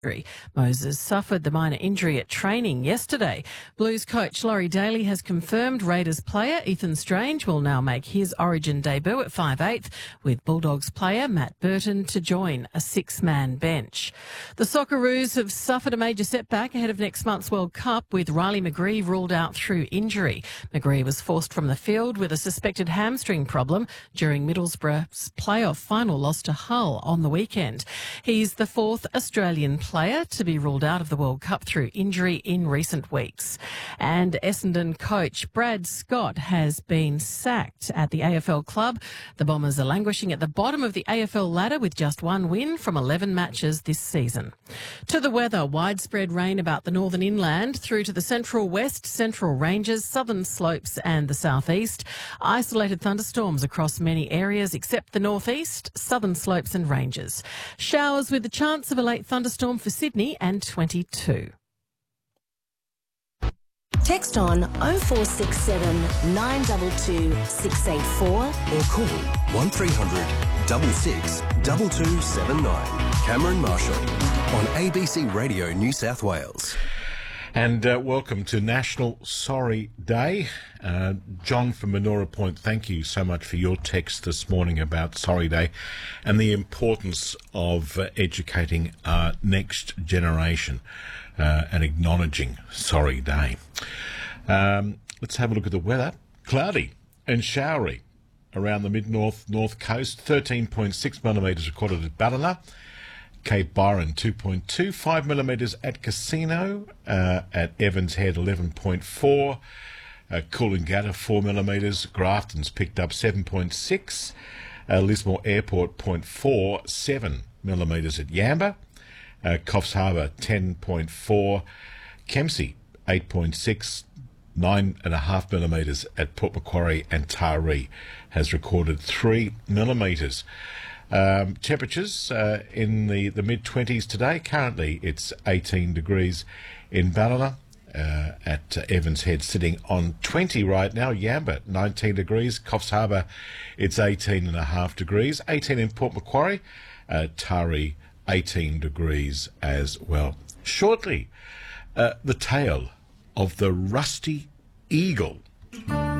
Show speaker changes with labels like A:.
A: Moses suffered the minor injury at training yesterday. Blues coach Laurie Daly has confirmed Raiders player Ethan Strange will now make his Origin debut at 5'8", with Bulldogs player Matt Burton to join a six-man bench. The Socceroos have suffered a major setback ahead of next month's World Cup, with Riley McGree ruled out through injury. McGree was forced from the field with a suspected hamstring problem during Middlesbrough's playoff final loss to Hull on the weekend. He's the fourth Australian player to be ruled out of the World Cup through injury in recent weeks. And Essendon coach Brad Scott has been sacked at the AFL club. The Bombers are languishing at the bottom of the AFL ladder with just one win from 11 matches this season. To the weather, widespread rain about the northern inland through to the central west, central ranges, southern slopes and the southeast. Isolated thunderstorms across many areas except the northeast, southern slopes and ranges. Showers with the chance of a late thunderstorm for Sydney and 22.
B: Text on 0467 922 684
C: or call 1300 66 2279. Cameron Marshall on ABC Radio New South Wales.
D: And welcome to National Sorry Day. John from Manora Point, thank you so much for your text this morning about Sorry Day and the importance of educating our next generation and acknowledging Sorry Day. Let's have a look at the weather. Cloudy and showery around the mid-north coast. 13.6 millimetres recorded at Ballina. Cape Byron 2.2, 5 millimetres at Casino, at Evans Head 11.4, Coolangatta 4 millimetres, Grafton's picked up 7.6, Lismore Airport 0.4, 7 millimetres at Yamba, Coffs Harbour 10.4, Kempsey 8.6, 9.5 millimetres at Port Macquarie, and Taree has recorded 3 millimetres. Temperatures in the mid-20s today. Currently it's 18 degrees in Ballina, at Evans Head sitting on 20 right now. Yamba 19 degrees. Coffs Harbour it's 18.5 degrees. 18 in Port Macquarie. Taree 18 degrees as well. Shortly, the tale of the Rusty Eagle.